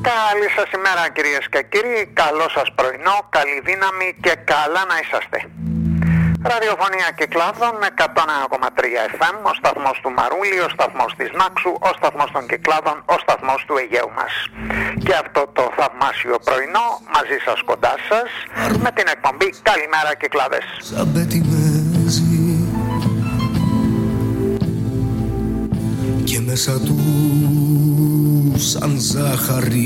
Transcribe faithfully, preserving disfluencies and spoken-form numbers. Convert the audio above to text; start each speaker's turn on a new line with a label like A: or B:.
A: Καλή σας ημέρα κυρίες και κύριοι, καλό σας πρωινό, καλή δύναμη και καλά να είσαστε. Ραδιοφωνία Κυκλάδων εκατό ένα κόμμα τρία εφ εμ, ο σταθμός του Μαρούλη, ο σταθμός της Νάξου, ο σταθμός των Κυκλάδων, ο σταθμός του Αιγαίου μας. Και αυτό το θαυμάσιο πρωινό μαζί σας, κοντά σας, με την εκπομπή Καλημέρα Κυκλάδες.
B: Και μέσα του σαν ζάχαρη